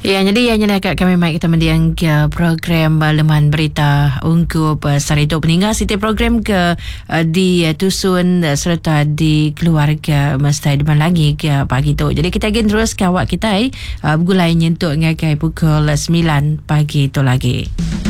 Ya, jadi yang kat kami mic kita mendiang ke program lemahan berita unggup pasal hidup meninggal setiap program ke di tusun serta di keluarga mesti depan lagi ke pagi tu. Jadi kita akan terus ke awak kita bergulai nyentuk ngakai pukul 9 pagi tu lagi.